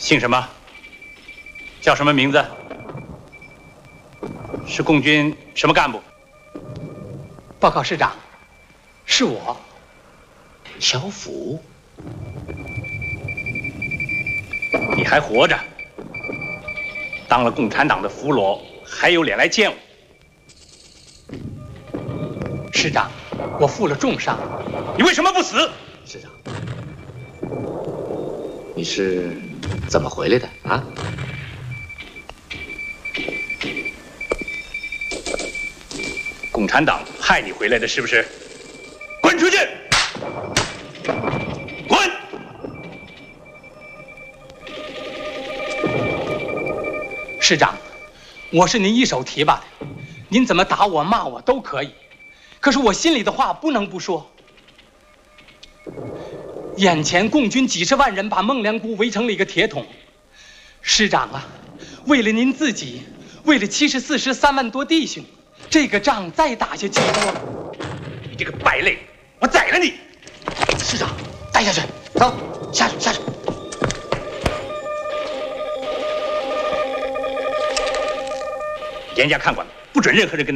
姓什么？叫什么名字？是共军什么干部？ 报告师长，是我， 小虎。你还活着，当了共产党的俘虏，还有脸来见我？ 师长，我负了重伤， 你为什么不死？ 师长，你是怎么回来的啊？ 共产党派你回来的，是不是？滚出去！滚！ 师长，我是您一手提拔的，您怎么打我骂我都可以，可是我心里的话不能不说。眼前共军几十万人把孟良崮围成了一个铁桶，师长啊，为了您自己，为了74师3万多弟兄，这个仗再打下去多。 你这个败类，我宰了你！ 师长，带下去，走，下去，下去。 严加看管，不准任何人跟他